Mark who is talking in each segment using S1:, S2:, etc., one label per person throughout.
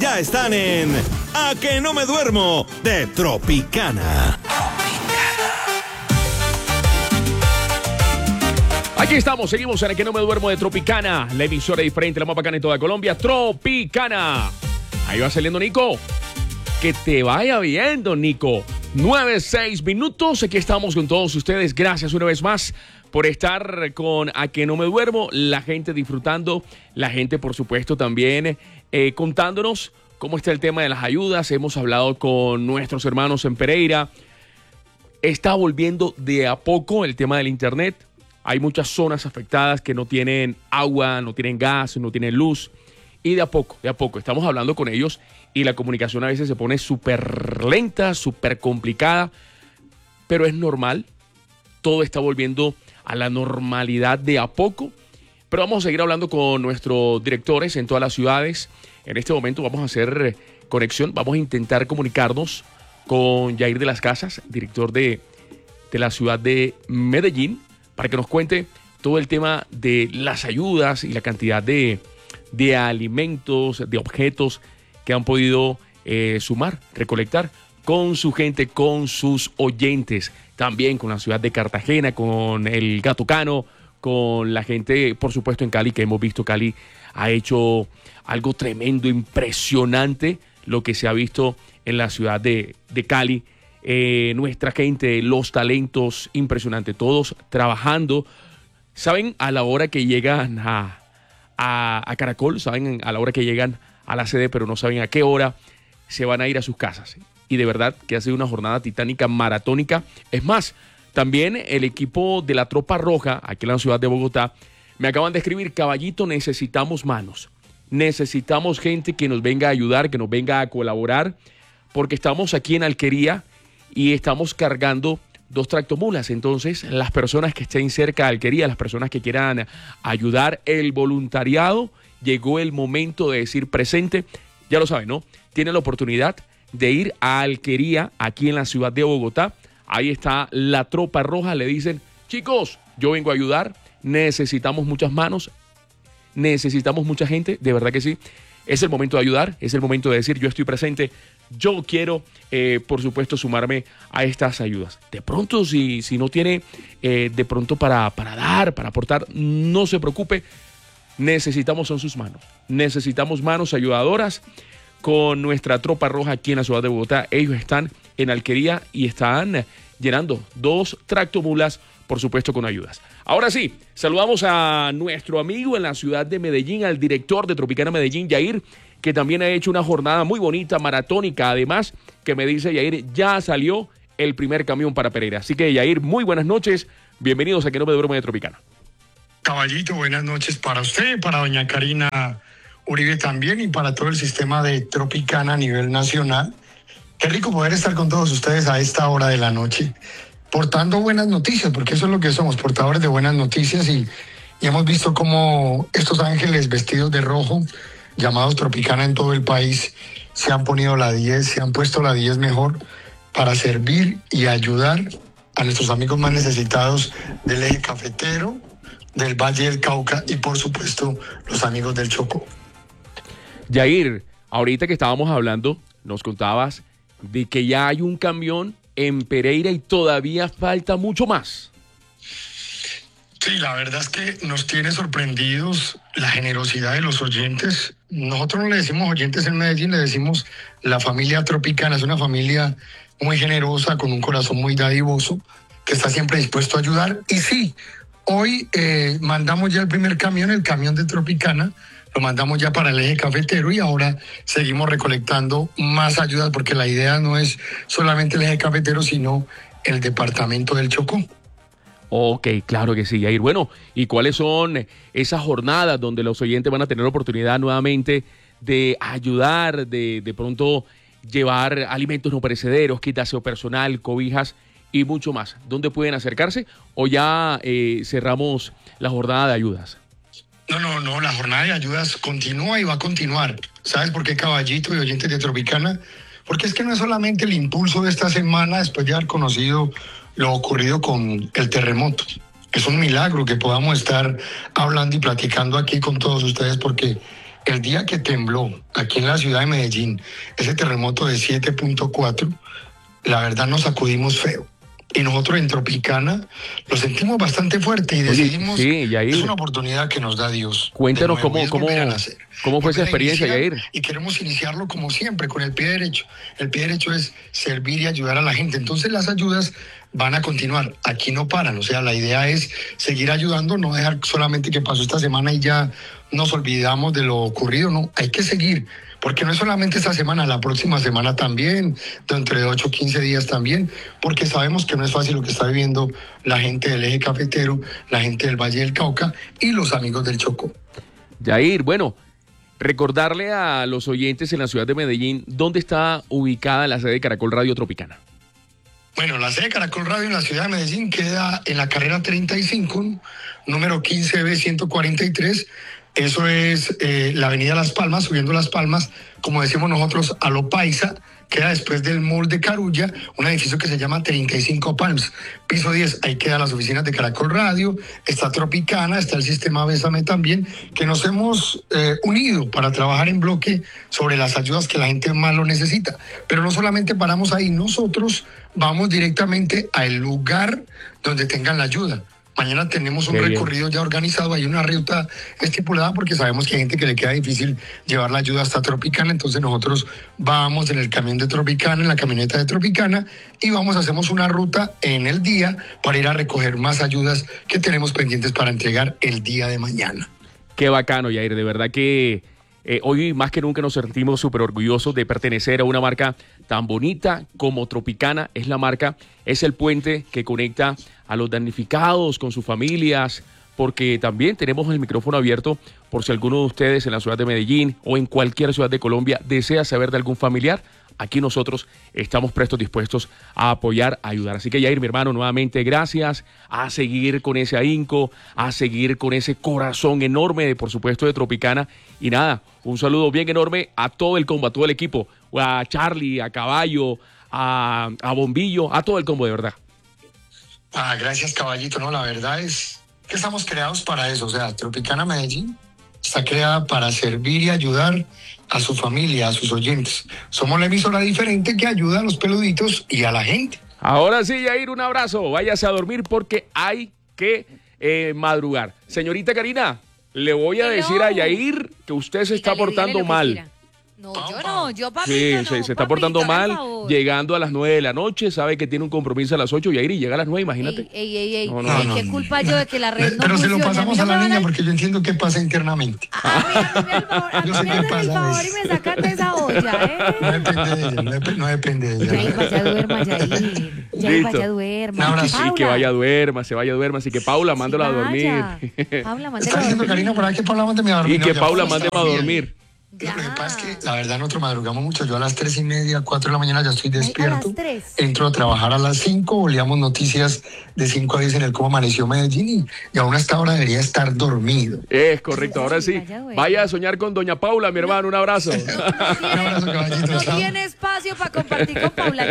S1: ya están en A que no me duermo de Tropicana.
S2: Aquí estamos, seguimos en A que no me duermo de Tropicana, la emisora diferente, la más bacana en toda Colombia, Tropicana. Ahí va saliendo Nico. Que te vaya viendo, Nico. 9-6 minutos, aquí estamos con todos ustedes. Gracias una vez más por estar con A que no me duermo. La gente disfrutando, la gente por supuesto también contándonos cómo está el tema de las ayudas. Hemos hablado con nuestros hermanos en Pereira. Está volviendo de a poco el tema del internet. Hay muchas zonas afectadas que no tienen agua, no tienen gas, no tienen luz. Y de a poco, estamos hablando con ellos y la comunicación a veces se pone súper lenta, súper complicada, pero es normal. Todo está volviendo a la normalidad de a poco. Pero vamos a seguir hablando con nuestros directores en todas las ciudades. En este momento vamos a hacer conexión, vamos a intentar comunicarnos con Yair de las Casas, director de la ciudad de Medellín, para que nos cuente todo el tema de las ayudas y la cantidad de alimentos, de objetos que han podido sumar, recolectar con su gente, con sus oyentes, también con la ciudad de Cartagena, con el Gato Cano, con la gente, por supuesto, en Cali, que hemos visto Cali ha hecho algo tremendo, impresionante, lo que se ha visto en la ciudad de Cali. Nuestra gente, los talentos, impresionante, todos trabajando. Saben a la hora que llegan a Caracol, saben a la hora que llegan a la sede, pero no saben a qué hora se van a ir a sus casas. Y de verdad que ha sido una jornada titánica, maratónica. Es más, también el equipo de la Tropa Roja, aquí en la ciudad de Bogotá, me acaban de escribir: Caballito, necesitamos manos. Necesitamos gente que nos venga a ayudar, que nos venga a colaborar, porque estamos aquí en Alquería y estamos cargando 2 tractomulas. Entonces, las personas que estén cerca de Alquería, las personas que quieran ayudar, el voluntariado, llegó el momento de decir presente. Ya lo saben, ¿no? Tienen la oportunidad de ir a Alquería, aquí en la ciudad de Bogotá. Ahí está la Tropa Roja. Le dicen: chicos, yo vengo a ayudar. Necesitamos muchas manos. Necesitamos mucha gente. De verdad que sí. Es el momento de ayudar. Es el momento de decir: yo estoy presente. Yo quiero, por supuesto, sumarme a estas ayudas. De pronto, si no tiene de pronto para dar, para aportar, no se preocupe. Necesitamos son sus manos. Necesitamos manos ayudadoras con nuestra Tropa Roja aquí en la ciudad de Bogotá. Ellos están en Alquería y están llenando 2 tractomulas, por supuesto, con ayudas. Ahora sí, saludamos a nuestro amigo en la ciudad de Medellín, al director de Tropicana Medellín, Yair, que también ha hecho una jornada muy bonita, maratónica. Además, que me dice Yair, ya salió el primer camión para Pereira. Así que, Yair, muy buenas noches. Bienvenidos a Que no me duermo de Tropicana.
S3: Caballito, buenas noches para usted, para doña Karina Uribe también y para todo el sistema de Tropicana a nivel nacional. Qué rico poder estar con todos ustedes a esta hora de la noche, portando buenas noticias, porque eso es lo que somos, portadores de buenas noticias, y hemos visto cómo estos ángeles vestidos de rojo, llamados Tropicana en todo el país, se han puesto la 10 mejor para servir y ayudar a nuestros amigos más necesitados del eje cafetero, del Valle del Cauca y, por supuesto, los amigos del Chocó.
S2: Yair, ahorita que estábamos hablando, nos contabas de que ya hay un camión en Pereira y todavía falta mucho más.
S3: Sí, la verdad es que nos tiene sorprendidos la generosidad de los oyentes. Nosotros no le decimos oyentes en Medellín, le decimos la familia Tropicana. Es una familia muy generosa, con un corazón muy dadivoso, que está siempre dispuesto a ayudar. Y sí, hoy mandamos ya el primer camión, el camión de Tropicana, lo mandamos ya para el eje cafetero y ahora seguimos recolectando más ayudas, porque la idea no es solamente el eje cafetero, sino el departamento del Chocó.
S2: Ok, claro que sí, Yair. Bueno, ¿y cuáles son esas jornadas donde los oyentes van a tener oportunidad nuevamente de ayudar, de pronto llevar alimentos no perecederos, kit de aseo personal, cobijas y mucho más? ¿Dónde pueden acercarse o ya cerramos la jornada de ayudas?
S3: No, la jornada de ayudas continúa y va a continuar. ¿Sabes por qué, Caballito y oyentes de Tropicana? Porque es que no es solamente el impulso de esta semana después de haber conocido lo ocurrido con el terremoto. Es un milagro que podamos estar hablando y platicando aquí con todos ustedes, porque el día que tembló aquí en la ciudad de Medellín, ese terremoto de 7.4, la verdad nos sacudimos feo. Y nosotros en Tropicana lo sentimos bastante fuerte y decidimos,
S2: sí, Yair,
S3: es una oportunidad que nos da Dios.
S2: Cuéntanos cómo fue esa experiencia, Yair.
S3: Y queremos iniciarlo como siempre, con el pie derecho. El pie derecho es servir y ayudar a la gente. Entonces las ayudas van a continuar. Aquí no paran. O sea, la idea es seguir ayudando, no dejar solamente que pasó esta semana y ya nos olvidamos de lo ocurrido. No, hay que seguir. Porque no es solamente esta semana, la próxima semana también, dentro de 8 o 15 días también, porque sabemos que no es fácil lo que está viviendo la gente del eje cafetero, la gente del Valle del Cauca y los amigos del Chocó.
S2: Yair, bueno, recordarle a los oyentes en la ciudad de Medellín, ¿dónde está ubicada la sede de Caracol Radio Tropicana?
S3: Bueno, la sede de Caracol Radio en la ciudad de Medellín queda en la carrera 35, número 15B143. Eso es la avenida Las Palmas, subiendo Las Palmas, como decimos nosotros, a lo paisa, queda después del Mall de Carulla, un edificio que se llama 35 Palms, piso 10, ahí quedan las oficinas de Caracol Radio, está Tropicana, está el sistema Bésame también, que nos hemos unido para trabajar en bloque sobre las ayudas que la gente más lo necesita. Pero no solamente paramos ahí, nosotros vamos directamente al lugar donde tengan la ayuda. Mañana tenemos un recorrido ya organizado, hay una ruta estipulada porque sabemos que hay gente que le queda difícil llevar la ayuda hasta Tropicana, entonces nosotros vamos en el camión de Tropicana, en la camioneta de Tropicana y hacemos una ruta en el día para ir a recoger más ayudas que tenemos pendientes para entregar el día de mañana.
S2: Qué bacano, Yair, de verdad que hoy más que nunca nos sentimos súper orgullosos de pertenecer a una marca tan bonita como Tropicana. Es la marca, es el puente que conecta a los damnificados con sus familias, porque también tenemos el micrófono abierto por si alguno de ustedes en la ciudad de Medellín o en cualquier ciudad de Colombia desea saber de algún familiar. Aquí nosotros estamos prestos, dispuestos a apoyar, a ayudar. Así que Yair, mi hermano, nuevamente gracias, a seguir con ese ahínco, a seguir con ese corazón enorme, de, por supuesto, de Tropicana. Y nada, un saludo bien enorme a todo el combo, a todo el equipo, a Charlie, a Caballo, a Bombillo, a todo el combo, de verdad.
S3: Gracias, Caballito. No, la verdad es que estamos creados para eso. O sea, Tropicana Medellín está creada para servir y ayudar a su familia, a sus oyentes. Somos la emisora diferente que ayuda a los peluditos y a la gente.
S2: Ahora sí, Yair, un abrazo. Váyase a dormir porque hay que madrugar. Señorita Karina, le voy a decir a Yair que usted se está portando mal.
S4: No, yo no, yo papito
S2: sí,
S4: no,
S2: se está
S4: papito,
S2: portando mal, llegando a las 9 de la noche, sabe que tiene un compromiso a las 8, Yair, y llega a las 9, imagínate.
S4: Ey,
S2: no,
S4: ¿qué culpa yo de que la red no
S3: Pero se lo
S4: funcione?
S3: pasamos a la niña porque yo entiendo qué pasa internamente.
S4: A mí me hacen el favor y me sacan de esa olla,
S3: No depende de ella, no depende de ella.
S4: Yair, vaya duerma, Yair. Yair, vaya duerma.
S2: Y que vaya duerma, se vaya duerma, así que Paula, mándala a dormir.
S4: Paula, mándala
S3: Está diciendo Karina por ahí que Paula mándeme a dormir.
S2: Y que Paula mándeme a dormir.
S3: Lo que pasa es que la verdad nosotros madrugamos mucho. Yo a las 3:30, 4 de la mañana ya estoy despierto. Entro a trabajar a las 5, oleamos noticias de 5 a 10 en el cómo amaneció Medellín y aún a esta hora debería estar dormido.
S2: Es correcto, ahora sí. Vaya a soñar con doña Paula, mi hermano, un abrazo.
S3: Un abrazo, caballito.
S4: No tiene espacio para compartir con Paula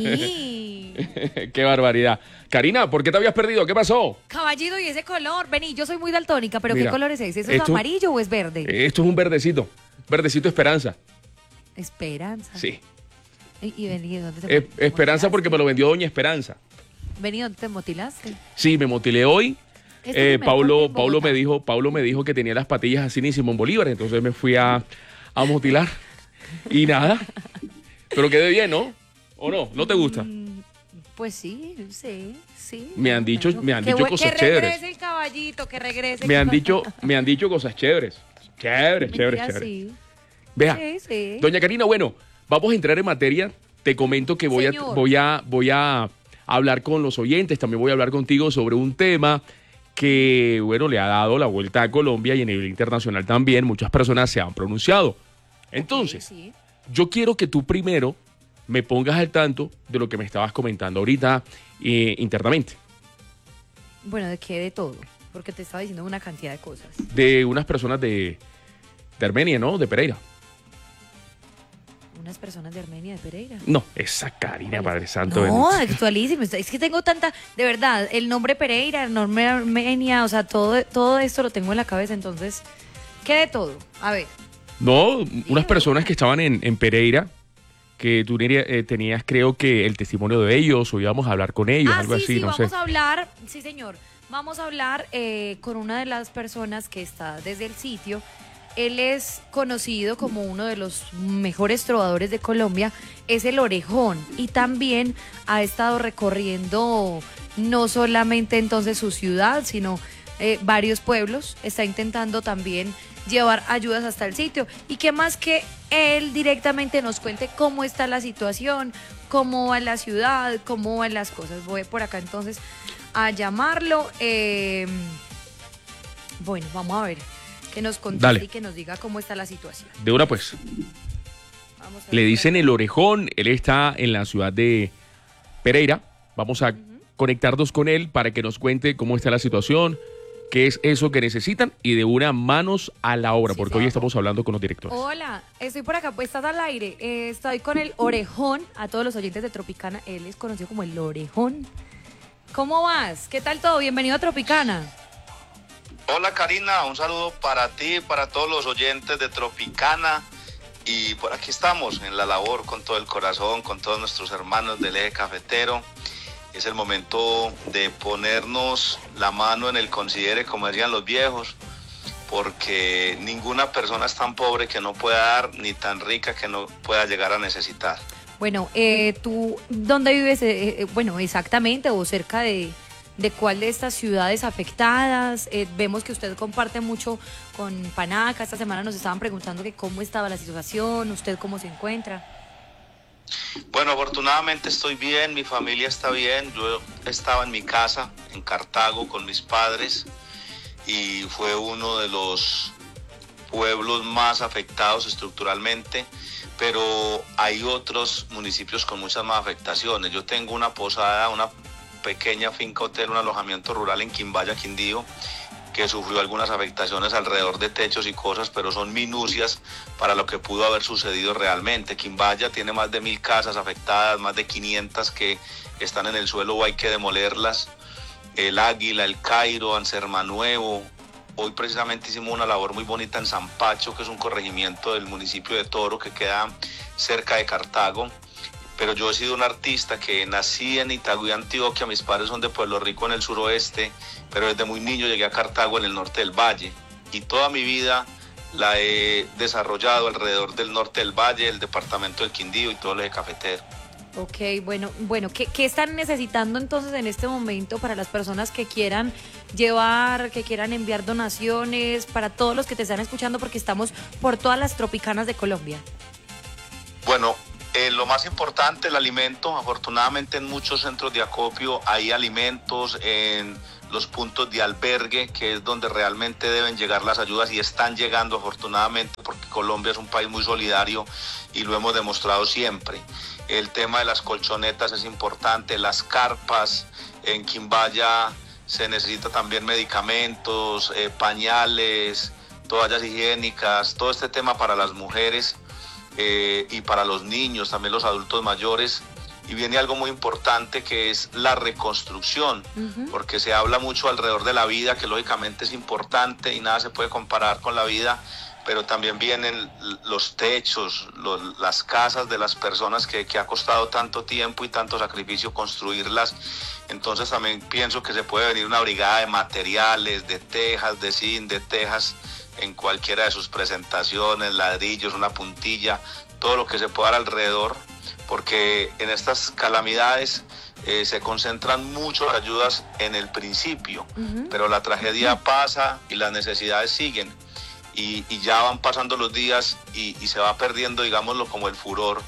S4: Yair.
S2: Qué barbaridad. Karina, ¿por qué te habías perdido? ¿Qué pasó?
S4: Caballito, y ese color. Vení, yo soy muy daltónica, pero
S2: Mira,
S4: ¿qué color es ese? ¿Eso es amarillo o es verde?
S2: Esto es un verdecito. Verdecito Esperanza.
S4: Esperanza.
S2: Sí.
S4: ¿Y vení, dónde te
S2: Esperanza porque me lo vendió doña Esperanza.
S4: Vení, ¿dónde te motilaste?
S2: Sí, me motilé hoy. Paulo me dijo que tenía las patillas así ni Simón Bolívar, entonces me fui a motilar. Y nada. Pero quedé bien, ¿no? ¿O no? ¿No te gusta?
S4: Pues sí.
S2: Me han dicho cosas chéveres.
S4: Que regrese el caballito, que regrese.
S2: Me han dicho cosas chéveres. Chéveres.
S4: Sí.
S2: Vea,
S4: sí.
S2: Doña Karina, bueno, vamos a entrar en materia. Te comento que voy a hablar con los oyentes, también voy a hablar contigo sobre un tema que, bueno, le ha dado la vuelta a Colombia y a nivel internacional también. Muchas personas se han pronunciado. Entonces, yo quiero que tú primero me pongas al tanto de lo que me estabas comentando ahorita internamente.
S4: Bueno, ¿de qué? De todo. Porque te estaba diciendo una cantidad de cosas.
S2: De unas personas de Armenia, ¿no? De Pereira.
S4: ¿Unas personas de Armenia, de Pereira?
S2: No, esa Karina, Padre Santo.
S4: No, actualísimo. Es que tengo tanta... De verdad, el nombre Pereira, el nombre Armenia, o sea, todo esto lo tengo en la cabeza. Entonces, ¿qué de todo? A ver.
S2: No, unas personas que estaban en Pereira, que tú tenías, creo que el testimonio de ellos, o íbamos a hablar con ellos, algo
S4: sí,
S2: así,
S4: sí,
S2: no
S4: vamos
S2: sé.
S4: a hablar, sí señor, vamos a hablar con una de las personas que está desde el sitio. Él es conocido como uno de los mejores trovadores de Colombia, es el Orejón, y también ha estado recorriendo no solamente entonces su ciudad, sino varios pueblos, está intentando también llevar ayudas hasta el sitio. Y qué más que él directamente nos cuente cómo está la situación, cómo va la ciudad, cómo van las cosas. Voy por acá entonces a llamarlo. Bueno, vamos a ver que nos conteste.
S2: Dale.
S4: Y que nos diga cómo está la situación.
S2: De una pues.
S4: Vamos a ver
S2: Le
S4: por
S2: dicen
S4: acá.
S2: el Orejón, él está en la ciudad de Pereira. Vamos a conectarnos con él para que nos cuente cómo está la situación, qué es eso que necesitan y de una manos a la obra,
S4: Sí,
S2: porque
S4: sí.
S2: hoy estamos hablando con los directores.
S4: Hola, estoy por acá, pues estás al aire. Estoy con el Orejón, a todos los oyentes de Tropicana. Él es conocido como el Orejón. ¿Cómo vas? ¿Qué tal todo? Bienvenido a Tropicana.
S5: Hola Karina, un saludo para ti, para todos los oyentes de Tropicana. Y por aquí estamos en la labor con todo el corazón, con todos nuestros hermanos del eje cafetero. Es el momento de ponernos la mano en el considere, como decían los viejos, porque ninguna persona es tan pobre que no pueda dar, ni tan rica que no pueda llegar a necesitar.
S4: Bueno, ¿tú dónde vives? Bueno, exactamente, o cerca de cuál de estas ciudades afectadas. Vemos que usted comparte mucho con Panaca. Esta semana nos estaban preguntando que cómo estaba la situación, usted cómo se encuentra.
S5: Bueno, afortunadamente estoy bien, mi familia está bien. Yo estaba en mi casa, en Cartago, con mis padres, y fue uno de los pueblos más afectados estructuralmente, pero hay otros municipios con muchas más afectaciones. Yo tengo una posada, una pequeña finca hotel, un alojamiento rural en Quimbaya, Quindío, que sufrió algunas afectaciones alrededor de techos y cosas, pero son minucias para lo que pudo haber sucedido realmente. Quimbaya tiene más de 1000 casas afectadas, más de 500 que están en el suelo o hay que demolerlas. El Águila, el Cairo, Anserma Nuevo. Hoy precisamente hicimos una labor muy bonita en San Pacho, que es un corregimiento del municipio de Toro que queda cerca de Cartago. Pero yo he sido un artista que nací en Itagüí, Antioquia. Mis padres son de Pueblo Rico en el suroeste, pero desde muy niño llegué a Cartago en el norte del valle. Y toda mi vida la he desarrollado alrededor del norte del valle, el departamento del Quindío y todo el eje cafetero.
S4: Ok, bueno, ¿qué están necesitando entonces en este momento para las personas que quieran llevar, que quieran enviar donaciones, para todos los que te están escuchando, porque estamos por todas las tropicanas de Colombia?
S5: Bueno, lo más importante, el alimento. Afortunadamente en muchos centros de acopio hay alimentos, en los puntos de albergue, que es donde realmente deben llegar las ayudas y están llegando afortunadamente, porque Colombia es un país muy solidario y lo hemos demostrado siempre. El tema de las colchonetas es importante, las carpas. En Quimbaya se necesita también medicamentos, pañales, toallas higiénicas, todo este tema para las mujeres y para los niños, también los adultos mayores. Y viene algo muy importante, que es la reconstrucción, porque se habla mucho alrededor de la vida, que lógicamente es importante y nada se puede comparar con la vida, pero también vienen los techos, las casas de las personas que ha costado tanto tiempo y tanto sacrificio construirlas. Entonces también pienso que se puede venir una brigada de materiales, de tejas, de zinc, de tejas, en cualquiera de sus presentaciones, ladrillos, una puntilla, todo lo que se pueda dar alrededor, porque en estas calamidades se concentran mucho las ayudas en el principio, pero la tragedia pasa y las necesidades siguen. Y ya van pasando los días y se va perdiendo, digámoslo, como el furor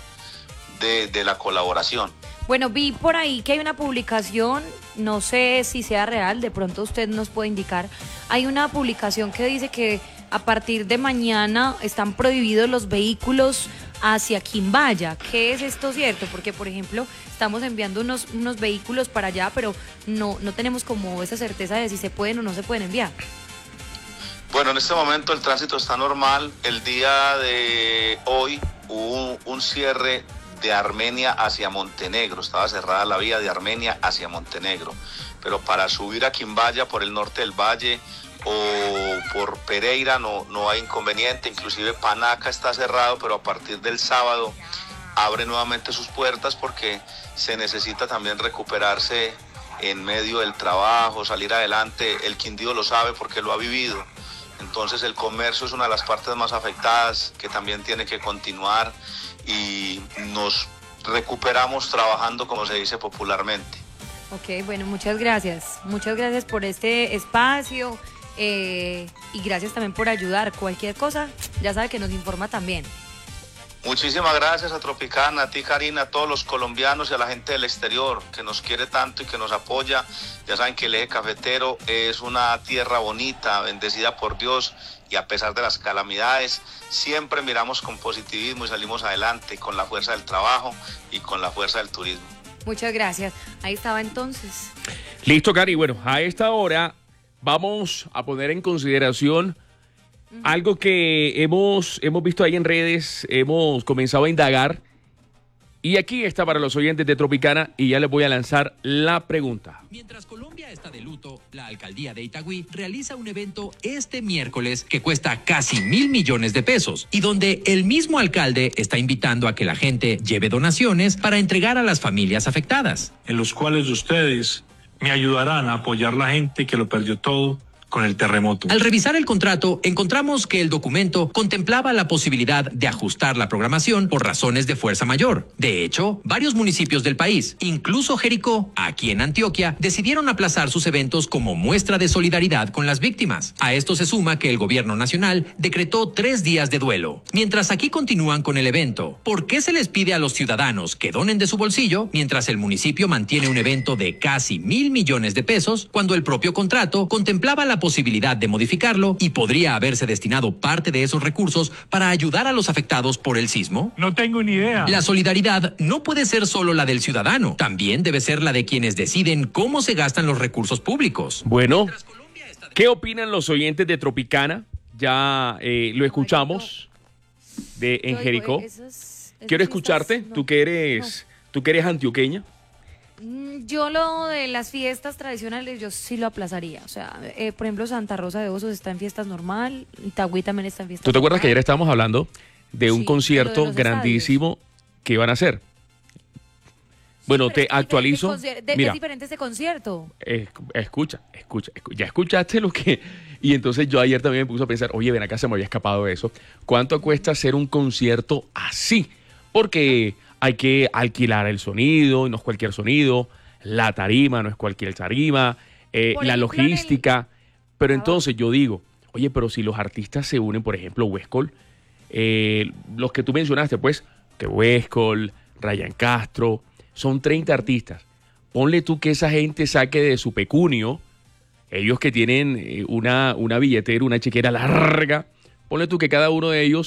S5: de la colaboración.
S4: Bueno, vi por ahí que hay una publicación, no sé si sea real, de pronto usted nos puede indicar. Hay una publicación que dice que a partir de mañana están prohibidos los vehículos hacia Quimbaya. ¿Qué es esto cierto? Porque, por ejemplo, estamos enviando unos vehículos para allá, pero no tenemos como esa certeza de si se pueden o no se pueden enviar.
S5: Bueno, en este momento el tránsito está normal. El día de hoy hubo un cierre de Armenia hacia Montenegro. Estaba cerrada la vía de Armenia hacia Montenegro. Pero para subir a Quimbaya por el norte del valle, o por Pereira no hay inconveniente. Inclusive Panaca está cerrado, pero a partir del sábado abre nuevamente sus puertas porque se necesita también recuperarse en medio del trabajo, salir adelante. El Quindío lo sabe porque lo ha vivido. Entonces el comercio es una de las partes más afectadas que también tiene que continuar y nos recuperamos trabajando, como se dice popularmente.
S4: Ok, bueno, muchas gracias. Muchas gracias por este espacio y gracias también por ayudar. Cualquier cosa, ya sabe que nos informa también.
S5: Muchísimas gracias a Tropicana, a ti Karina, a todos los colombianos y a la gente del exterior que nos quiere tanto y que nos apoya. Ya saben que el eje cafetero es una tierra bonita, bendecida por Dios, y a pesar de las calamidades siempre miramos con positivismo y salimos adelante con la fuerza del trabajo y con la fuerza del turismo.
S4: Muchas gracias. Ahí estaba entonces.
S2: Listo, Cari. Bueno, a esta hora vamos a poner en consideración algo que hemos visto ahí en redes, hemos comenzado a indagar. Y aquí está para los oyentes de Tropicana y ya les voy a lanzar la pregunta.
S6: Mientras Colombia está de luto, la alcaldía de Itagüí realiza un evento este miércoles que cuesta casi 1.000 millones de pesos y donde el mismo alcalde está invitando a que la gente lleve donaciones para entregar a las familias afectadas.
S7: En los cuales ustedes me ayudarán a apoyar la gente que lo perdió todo con el terremoto.
S6: Al revisar el contrato, encontramos que el documento contemplaba la posibilidad de ajustar la programación por razones de fuerza mayor. De hecho, varios municipios del país, incluso Jericó, aquí en Antioquia, decidieron aplazar sus eventos como muestra de solidaridad con las víctimas. A esto se suma que el gobierno nacional decretó 3 días de duelo. Mientras aquí continúan con el evento, ¿por qué se les pide a los ciudadanos que donen de su bolsillo mientras el municipio mantiene un evento de casi 1.000 millones de pesos cuando el propio contrato contemplaba la posibilidad de modificarlo y podría haberse destinado parte de esos recursos para ayudar a los afectados por el sismo?
S7: No tengo ni idea.
S6: La solidaridad no puede ser solo la del ciudadano, también debe ser la de quienes deciden cómo se gastan los recursos públicos.
S2: Bueno, ¿qué opinan los oyentes de Tropicana? Ya lo escuchamos en Jericó. Quiero escucharte, tú que eres antioqueña.
S4: Yo lo de las fiestas tradicionales, yo sí lo aplazaría. O sea, por ejemplo, Santa Rosa de Osos está en fiestas normal, Itagüí también está en fiestas
S2: ¿Tú te acuerdas que
S4: normal.
S2: ayer estábamos hablando de un concierto
S4: de los
S2: grandísimo que iban a hacer? Bueno,
S4: Pero
S2: te
S4: es que
S2: actualizo. Mira,
S4: es diferente este concierto.
S2: escucha. Ya escuchaste lo que... Y entonces yo ayer también me puse a pensar, oye, ven acá, se me había escapado eso. ¿Cuánto cuesta hacer un concierto así? Porque hay que alquilar el sonido, no es cualquier sonido, la tarima no es cualquier tarima, la logística. Pero entonces yo digo, oye, pero si los artistas se unen, por ejemplo, Westcol, los que tú mencionaste, pues, que Westcol, Ryan Castro, son 30 artistas. Ponle tú que esa gente saque de su pecunio, ellos que tienen una billetera, una chequera larga, ponle tú que cada uno de ellos